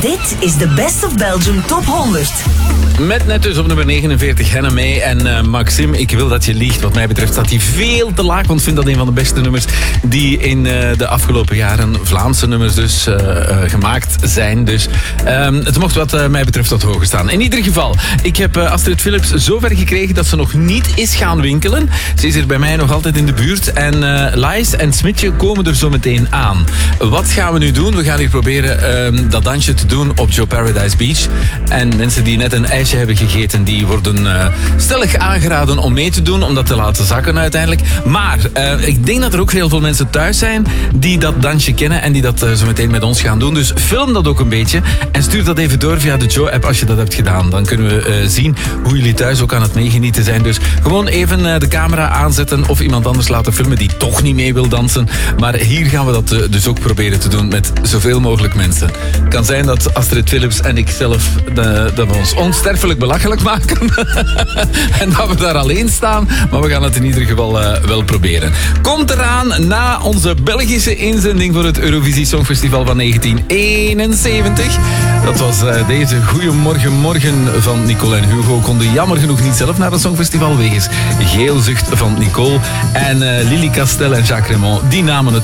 Dit is de Best of Belgium Top 100. Met net dus op nummer 49 Henna May en Maxime. Ik wil dat je liegt. Wat mij betreft staat hij veel te laag. Want ik vind dat een van de beste nummers die in de afgelopen jaren, Vlaamse nummers dus, gemaakt zijn. Dus het mocht wat mij betreft wat hoger staan. In ieder geval, ik heb Astrid Philips zover gekregen dat ze nog niet is gaan winkelen. Ze is hier bij mij nog altijd in de buurt. En Lies en Smitje komen er zo meteen aan. Wat gaan we nu doen? We gaan hier proberen dat dansje te doen op Joe Paradise Beach. En mensen die net een ijsje hebben gegeten, die worden stellig aangeraden om mee te doen, om dat te laten zakken uiteindelijk. Maar ik denk dat er ook heel veel mensen thuis zijn die dat dansje kennen en die dat zo meteen met ons gaan doen. Dus film dat ook een beetje en stuur dat even door via de Joe-app als je dat hebt gedaan. Dan kunnen we zien hoe jullie thuis ook aan het meegenieten zijn. Dus gewoon even de camera aanzetten of iemand anders laten filmen die toch niet mee wil dansen. Maar hier gaan we dat dus ook proberen te doen met zoveel mogelijk mensen. Het kan zijn dat Astrid Philips en ik zelf dat we ons onsterfelijk belachelijk maken. En dat we daar alleen staan. Maar we gaan het in ieder geval wel proberen. Komt eraan na onze Belgische inzending voor het Eurovisie Songfestival van 1971. Dat was deze Goeiemorgen Morgen van Nicole en Hugo. Konden jammer genoeg niet zelf naar het Songfestival wegens geelzucht van Nicole. En Lily Castel en Jacques Raymond, die namen het